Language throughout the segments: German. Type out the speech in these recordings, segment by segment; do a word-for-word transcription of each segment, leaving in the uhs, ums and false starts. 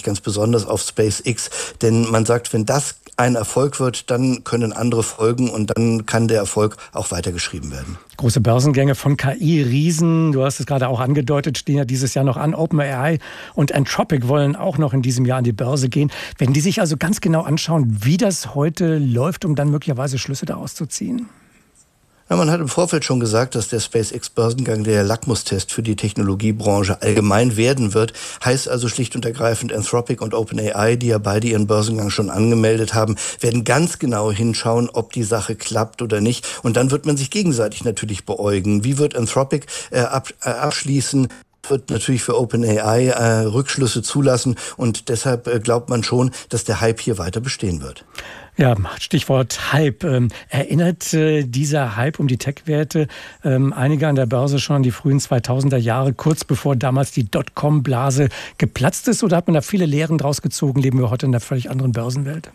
ganz besonders auf SpaceX, denn man sagt, wenn das ein Erfolg wird, dann können andere folgen und dann kann der Erfolg auch weitergeschrieben werden. Große Börsengänge von K I-Riesen, du hast es gerade auch angedeutet, stehen ja dieses Jahr noch an. OpenAI und Anthropic wollen auch noch in diesem Jahr an die Börse gehen. Wenn die sich also ganz genau anschauen, wie das heute läuft, um dann möglicherweise Schlüsse daraus zu ziehen? Ja, man hat im Vorfeld schon gesagt, dass der SpaceX-Börsengang der Lackmustest für die Technologiebranche allgemein werden wird. Heißt also schlicht und ergreifend, Anthropic und OpenAI, die ja beide ihren Börsengang schon angemeldet haben, werden ganz genau hinschauen, ob die Sache klappt oder nicht. Und dann wird man sich gegenseitig natürlich beäugen. Wie wird Anthropic äh, ab, äh, abschließen? Wird natürlich für OpenAI äh, Rückschlüsse zulassen. Und deshalb äh, glaubt man schon, dass der Hype hier weiter bestehen wird. Ja, Stichwort Hype. Ähm, erinnert äh, dieser Hype um die Tech-Werte ähm, einige an der Börse schon an die frühen zweitausender Jahre, kurz bevor damals die Dotcom-Blase geplatzt ist? Oder hat man da viele Lehren draus gezogen? Leben wir heute in einer völlig anderen Börsenwelt?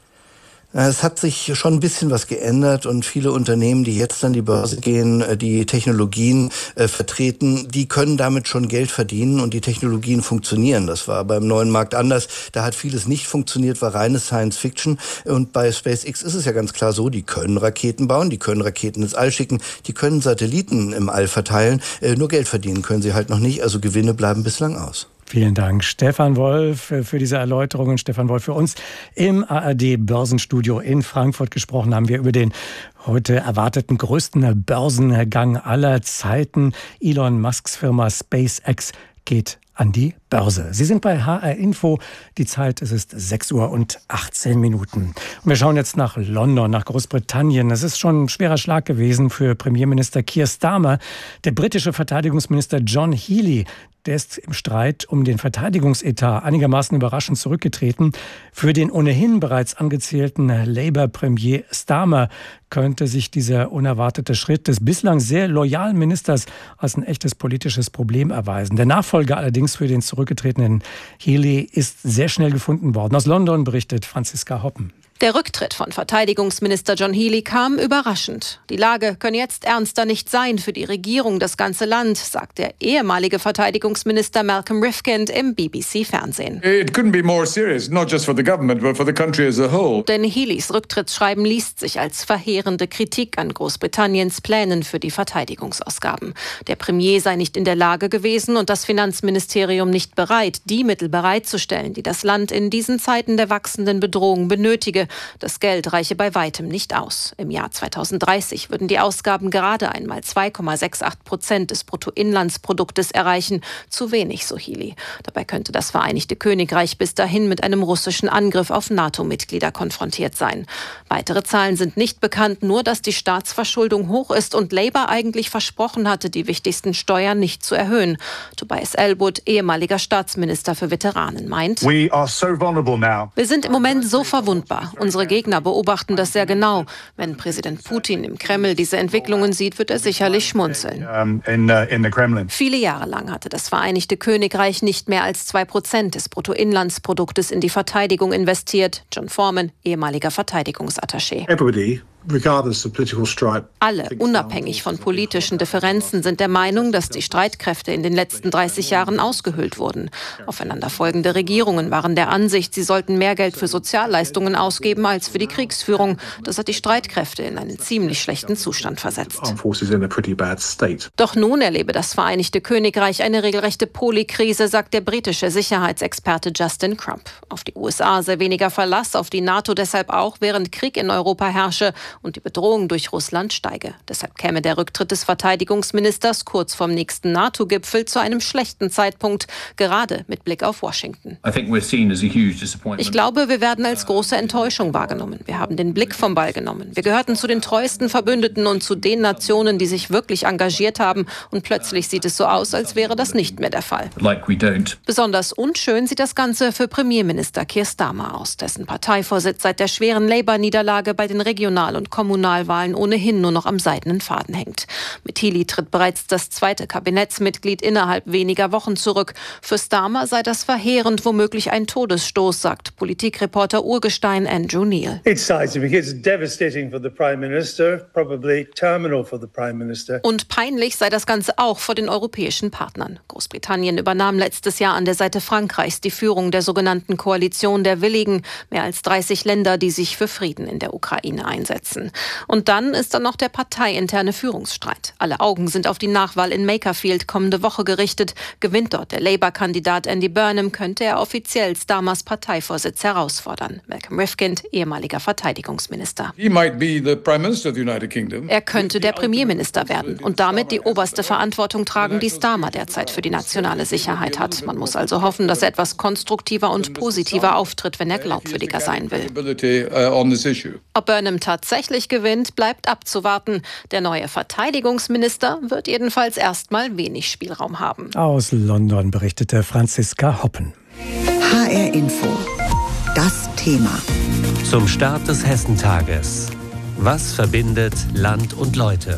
Es hat sich schon ein bisschen was geändert und viele Unternehmen, die jetzt an die Börse gehen, die Technologien äh, vertreten, die können damit schon Geld verdienen und die Technologien funktionieren. Das war beim neuen Markt anders. Da hat vieles nicht funktioniert, war reine Science Fiction. Und bei SpaceX ist es ja ganz klar so, die können Raketen bauen, die können Raketen ins All schicken, die können Satelliten im All verteilen. Äh, nur Geld verdienen können sie halt noch nicht, also Gewinne bleiben bislang aus. Vielen Dank, Stefan Wolf, für diese Erläuterungen. Stefan Wolf für uns im A R D-Börsenstudio in Frankfurt gesprochen haben wir über den heute erwarteten größten Börsengang aller Zeiten. Elon Musks Firma SpaceX geht an die Börse. Sie sind bei H R Info. Die Zeit, es ist sechs Uhr und achtzehn Minuten. Und wir schauen jetzt nach London, nach Großbritannien. Es ist schon ein schwerer Schlag gewesen für Premierminister Keir Starmer. Der britische Verteidigungsminister John Healey, der ist im Streit um den Verteidigungsetat einigermaßen überraschend zurückgetreten. Für den ohnehin bereits angezählten Labour-Premier Starmer könnte sich dieser unerwartete Schritt des bislang sehr loyalen Ministers als ein echtes politisches Problem erweisen. Der Nachfolger allerdings für den zurückgetretenen Healey ist sehr schnell gefunden worden. Aus London berichtet Franziska Hoppen. Der Rücktritt von Verteidigungsminister John Healey kam überraschend. Die Lage könne jetzt ernster nicht sein für die Regierung, das ganze Land, sagt der ehemalige Verteidigungsminister Malcolm Rifkind im B B C-Fernsehen. It couldn't be more serious, not just for the government, but for the country as a whole. Denn Healeys Rücktrittsschreiben liest sich als verheerende Kritik an Großbritanniens Plänen für die Verteidigungsausgaben. Der Premier sei nicht in der Lage gewesen und das Finanzministerium nicht bereit, die Mittel bereitzustellen, die das Land in diesen Zeiten der wachsenden Bedrohung benötige. Das Geld reiche bei weitem nicht aus. Im Jahr zweitausenddreißig würden die Ausgaben gerade einmal zwei Komma achtundsechzig Prozent des Bruttoinlandsproduktes erreichen. Zu wenig, so Healey. Dabei könnte das Vereinigte Königreich bis dahin mit einem russischen Angriff auf NATO-Mitglieder konfrontiert sein. Weitere Zahlen sind nicht bekannt, nur dass die Staatsverschuldung hoch ist und Labour eigentlich versprochen hatte, die wichtigsten Steuern nicht zu erhöhen. Tobias Ellwood, ehemaliger Staatsminister für Veteranen, meint: We are so vulnerable now. Wir sind im Moment so verwundbar. Unsere Gegner beobachten das sehr genau. Wenn Präsident Putin im Kreml diese Entwicklungen sieht, wird er sicherlich schmunzeln. Viele Jahre lang hatte das Vereinigte Königreich nicht mehr als zwei Prozent des Bruttoinlandsproduktes in die Verteidigung investiert. John Foreman, ehemaliger Verteidigungsattaché. Alle, unabhängig von politischen Differenzen, sind der Meinung, dass die Streitkräfte in den letzten dreißig Jahren ausgehöhlt wurden. Aufeinanderfolgende Regierungen waren der Ansicht, sie sollten mehr Geld für Sozialleistungen ausgeben als für die Kriegsführung. Das hat die Streitkräfte in einen ziemlich schlechten Zustand versetzt. Doch nun erlebe das Vereinigte Königreich eine regelrechte Polykrise, sagt der britische Sicherheitsexperte Justin Crump. Auf die U S A sei weniger Verlass, auf die NATO deshalb auch, während Krieg in Europa herrsche und die Bedrohung durch Russland steige. Deshalb käme der Rücktritt des Verteidigungsministers kurz vorm nächsten NATO-Gipfel zu einem schlechten Zeitpunkt, gerade mit Blick auf Washington. Ich glaube, wir werden als große Enttäuschung wahrgenommen. Wir haben den Blick vom Ball genommen. Wir gehörten zu den treuesten Verbündeten und zu den Nationen, die sich wirklich engagiert haben. Und plötzlich sieht es so aus, als wäre das nicht mehr der Fall. Like we don't. Besonders unschön sieht das Ganze für Premierminister Keir Starmer aus, dessen Parteivorsitz seit der schweren Labour-Niederlage bei den Regional- und und Kommunalwahlen ohnehin nur noch am seidenen Faden hängt. Mit Healey tritt bereits das zweite Kabinettsmitglied innerhalb weniger Wochen zurück. Für Starmer sei das verheerend, womöglich ein Todesstoß, sagt Politikreporter Urgestein Andrew Neil. It's seismic. It's devastating for the Prime Minister, probably terminal for the Prime Minister. Und peinlich sei das Ganze auch vor den europäischen Partnern. Großbritannien übernahm letztes Jahr an der Seite Frankreichs die Führung der sogenannten Koalition der Willigen. Mehr als dreißig Länder, die sich für Frieden in der Ukraine einsetzen. Und dann ist da noch der parteiinterne Führungsstreit. Alle Augen sind auf die Nachwahl in Makerfield kommende Woche gerichtet. Gewinnt dort der Labour-Kandidat Andy Burnham, könnte er offiziell Starmers Parteivorsitz herausfordern. Malcolm Rifkind, ehemaliger Verteidigungsminister. He might be the Prime Minister of the United Kingdom. Er könnte der Premierminister werden und damit die oberste Verantwortung tragen, die Starmer derzeit für die nationale Sicherheit hat. Man muss also hoffen, dass er etwas konstruktiver und positiver auftritt, wenn er glaubwürdiger sein will. Ob Burnham tatsächlich gewinnt, bleibt abzuwarten. Der neue Verteidigungsminister wird jedenfalls erstmal wenig Spielraum haben. Aus London berichtete Franziska Hoppen. H R Info. Das Thema. Zum Start des Hessentages. Was verbindet Land und Leute?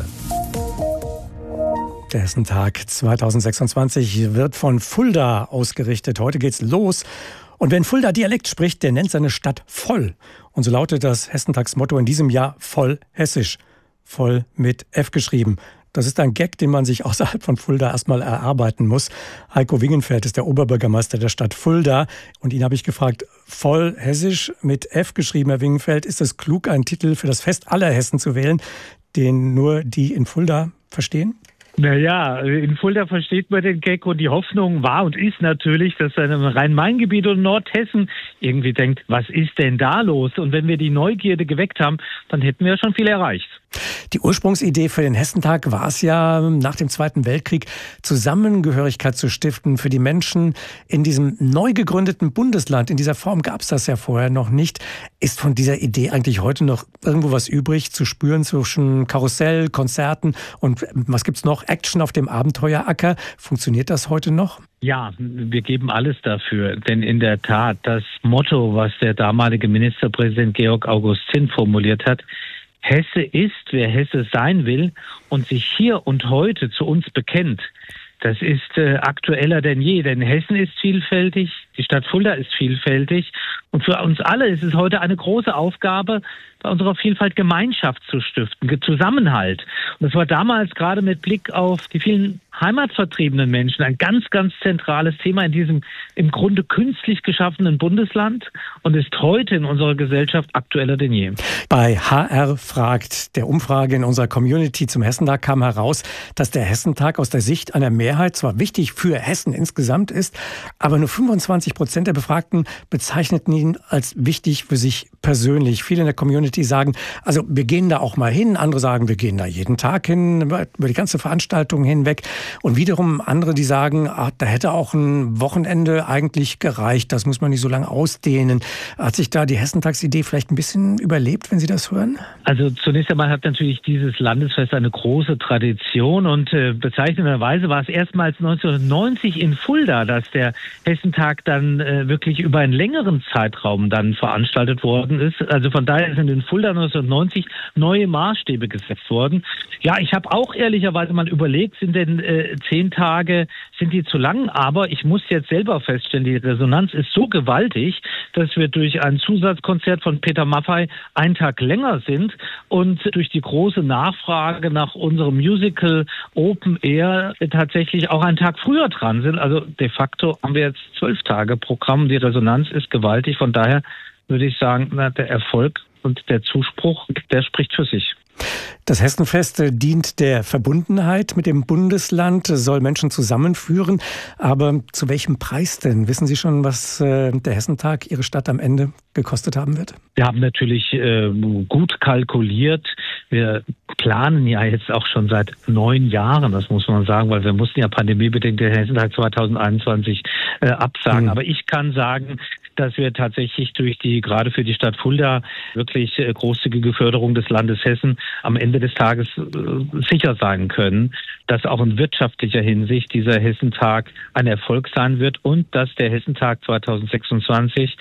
Der Hessentag zweitausendsechsundzwanzig wird von Fulda ausgerichtet. Heute geht's los. Und wer in Fulda Dialekt spricht, der nennt seine Stadt voll. Und so lautet das Hessentagsmotto in diesem Jahr voll hessisch. Voll mit F geschrieben. Das ist ein Gag, den man sich außerhalb von Fulda erstmal erarbeiten muss. Heiko Wingenfeld ist der Oberbürgermeister der Stadt Fulda. Und ihn habe ich gefragt, voll hessisch mit F geschrieben, Herr Wingenfeld, ist es klug, einen Titel für das Fest aller Hessen zu wählen, den nur die in Fulda verstehen? Naja, in Fulda versteht man den Gag und die Hoffnung war und ist natürlich, dass dann im Rhein-Main-Gebiet und Nordhessen irgendwie denkt, was ist denn da los? Und wenn wir die Neugierde geweckt haben, dann hätten wir ja schon viel erreicht. Die Ursprungsidee für den Hessentag war es ja, nach dem Zweiten Weltkrieg Zusammengehörigkeit zu stiften für die Menschen in diesem neu gegründeten Bundesland. In dieser Form gab es das ja vorher noch nicht. Ist von dieser Idee eigentlich heute noch irgendwo was übrig zu spüren zwischen Karussell, Konzerten und was gibt's noch? Action auf dem Abenteueracker. Funktioniert das heute noch? Ja, wir geben alles dafür. Denn in der Tat, das Motto, was der damalige Ministerpräsident Georg August Zinn formuliert hat, Hesse ist, wer Hesse sein will und sich hier und heute zu uns bekennt, das ist äh, aktueller denn je. Denn Hessen ist vielfältig, die Stadt Fulda ist vielfältig. Und für uns alle ist es heute eine große Aufgabe, bei unserer Vielfalt Gemeinschaft zu stiften, Zusammenhalt. Und das war damals gerade mit Blick auf die vielen heimatvertriebenen Menschen ein ganz, ganz zentrales Thema in diesem im Grunde künstlich geschaffenen Bundesland und ist heute in unserer Gesellschaft aktueller denn je. Bei H R fragt, der Umfrage in unserer Community zum Hessentag kam heraus, dass der Hessentag aus der Sicht einer Mehrheit zwar wichtig für Hessen insgesamt ist, aber nur fünfundzwanzig Prozent der Befragten bezeichneten ihn als wichtig für sich persönlich. Viele in der Community sagen, also wir gehen da auch mal hin, andere sagen, wir gehen da jeden Tag hin, über die ganze Veranstaltung hinweg. Und wiederum andere, die sagen, ach, da hätte auch ein Wochenende eigentlich gereicht, das muss man nicht so lange ausdehnen. Hat sich da die Hessentagsidee vielleicht ein bisschen überlebt, wenn Sie das hören? Also zunächst einmal hat natürlich dieses Landesfest eine große Tradition und äh, bezeichnenderweise war es erstmals neunzehnhundertneunzig in Fulda, dass der Hessentag dann äh, wirklich über einen längeren Zeitraum dann veranstaltet worden ist. Also von daher sind in Fulda neunzehnhundertneunzig neue Maßstäbe gesetzt worden. Ja, ich habe auch ehrlicherweise mal überlegt, sind denn äh, zehn Tage, sind die zu lang? Aber ich muss jetzt selber feststellen, die Resonanz ist so gewaltig, dass wir durch ein Zusatzkonzert von Peter Maffay einen Tag länger sind und durch die große Nachfrage nach unserem Musical Open Air tatsächlich auch einen Tag früher dran sind. Also de facto haben wir jetzt zwölf Tage Programm. Die Resonanz ist gewaltig. Von daher würde ich sagen, na, der Erfolg und der Zuspruch, der spricht für sich. Das Hessenfest dient der Verbundenheit mit dem Bundesland, soll Menschen zusammenführen. Aber zu welchem Preis denn? Wissen Sie schon, was äh, der Hessentag Ihre Stadt am Ende gekostet haben wird? Wir haben natürlich äh, gut kalkuliert. Wir planen ja jetzt auch schon seit neun Jahren, das muss man sagen, weil wir mussten ja pandemiebedingt den Hessentag zweitausendeinundzwanzig äh, absagen. Mhm. Aber ich kann sagen, dass wir tatsächlich durch die, gerade für die Stadt Fulda, wirklich äh, großzügige Förderung des Landes Hessen am Ende des Tages äh, sicher sein können, dass auch in wirtschaftlicher Hinsicht dieser Hessentag ein Erfolg sein wird und dass der Hessentag zweitausendsechsundzwanzig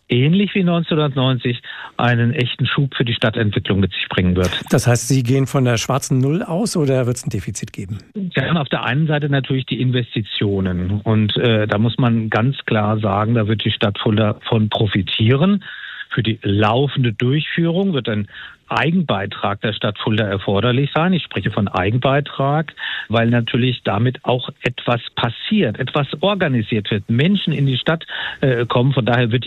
ähnlich wie neunzehnhundertneunzig einen echten Schub für die Stadtentwicklung mit sich bringen wird. Das heißt, Sie gehen von der schwarzen Null aus oder wird es ein Defizit geben? Wir haben auf der einen Seite natürlich die Investitionen und äh, da muss man ganz klar sagen, da wird die Stadt Fulda von profitieren. Für die laufende Durchführung wird ein Eigenbeitrag der Stadt Fulda erforderlich sein. Ich spreche von Eigenbeitrag, weil natürlich damit auch etwas passiert, etwas organisiert wird. Menschen in die Stadt äh, kommen. Von daher wird die